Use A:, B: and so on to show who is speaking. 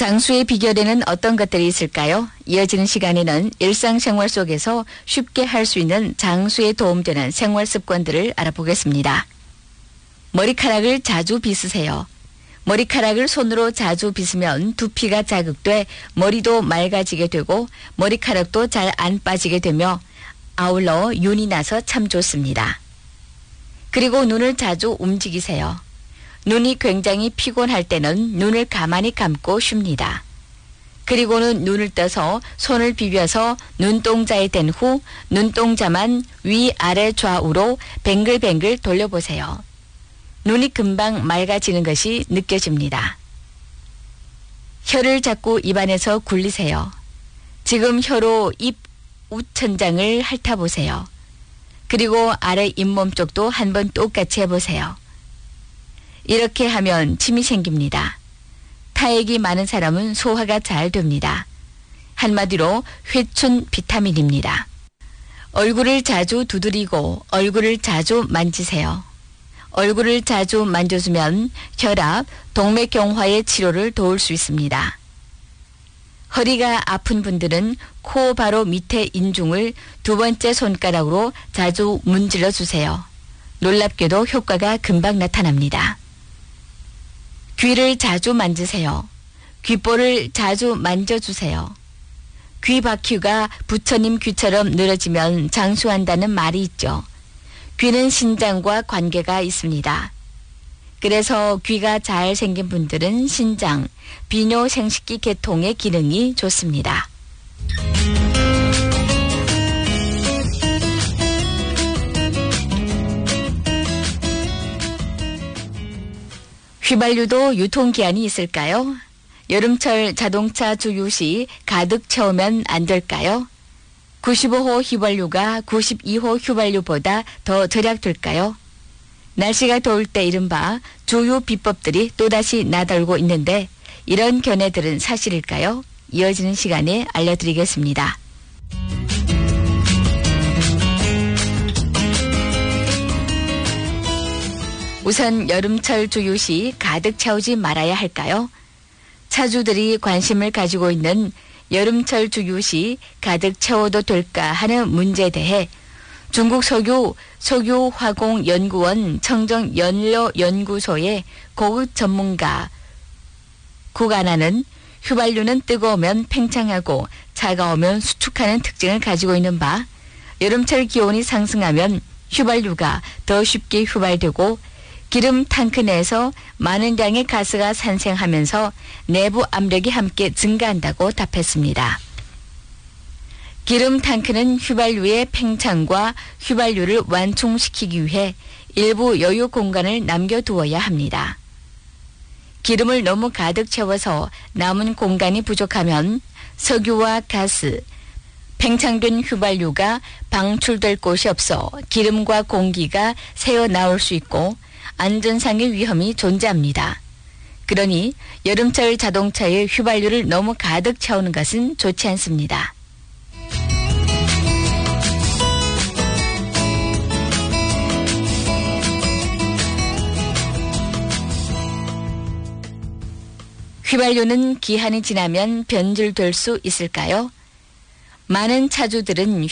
A: 장수의 비결에는 어떤 것들이 있을까요? 이어지는 시간에는 일상생활 속에서 쉽게 할 수 있는 장수에 도움되는 생활 습관들을 알아보겠습니다. 머리카락을 자주 빗으세요. 머리카락을 손으로 자주 빗으면 두피가 자극돼 머리도 맑아지게 되고 머리카락도 잘 안 빠지게 되며 아울러 윤이 나서 참 좋습니다. 그리고 눈을 자주 움직이세요. 눈이 굉장히 피곤할 때는 눈을 가만히 감고 쉽니다. 그리고는 눈을 떠서 손을 비벼서 눈동자에 댄 후 눈동자만 위아래 좌우로 뱅글뱅글 돌려보세요. 눈이 금방 맑아지는 것이 느껴집니다. 혀를 잡고 입안에서 굴리세요. 지금 혀로 입 우천장을 핥아보세요. 그리고 아래 잇몸 쪽도 한번 똑같이 해보세요. 이렇게 하면 침이 생깁니다. 타액이 많은 사람은 소화가 잘 됩니다. 한마디로 회춘 비타민입니다. 얼굴을 자주 두드리고 얼굴을 자주 만지세요. 얼굴을 자주 만져주면 혈압, 동맥경화의 치료를 도울 수 있습니다. 허리가 아픈 분들은 코 바로 밑에 인중을 두 번째 손가락으로 자주 문질러 주세요. 놀랍게도 효과가 금방 나타납니다. 귀를 자주 만지세요. 귓볼을 자주 만져주세요. 귀 바퀴가 부처님 귀처럼 늘어지면 장수한다는 말이 있죠. 귀는 신장과 관계가 있습니다. 그래서 귀가 잘 생긴 분들은 신장, 비뇨 생식기 계통의 기능이 좋습니다. 휘발유도 유통기한이 있을까요? 여름철 자동차 주유 시 가득 채우면 안 될까요? 95호 휘발유가 92호 휘발유보다 더 절약될까요? 날씨가 더울 때 이른바 주유 비법들이 또다시 나돌고 있는데 이런 견해들은 사실일까요? 이어지는 시간에 알려드리겠습니다. 우선 여름철 주유 시 가득 채우지 말아야 할까요? 차주들이 관심을 가지고 있는 여름철 주유 시 가득 채워도 될까 하는 문제에 대해 중국 석유화공연구원 청정연료연구소의 고급 전문가 구가나는 휘발유는 뜨거우면 팽창하고 차가우면 수축하는 특징을 가지고 있는 바 여름철 기온이 상승하면 휘발유가 더 쉽게 휘발되고 기름 탱크 내에서 많은 양의 가스가 산생하면서 내부 압력이 함께 증가한다고 답했습니다. 기름 탱크는 휘발유의 팽창과 휘발유를 완충시키기 위해 일부 여유 공간을 남겨두어야 합니다. 기름을 너무 가득 채워서 남은 공간이 부족하면 석유와 가스, 팽창된 휘발유가 방출될 곳이 없어 기름과 공기가 새어나올 수 있고 안전상의 위험이 존재합니다. 그러니 여름철 자동차에 휘발유를 너무 가득 채우는 것은 좋지 않습니다. 휘발유는 기한이 지나면 변질될 수 있을까요? 많은 차주들은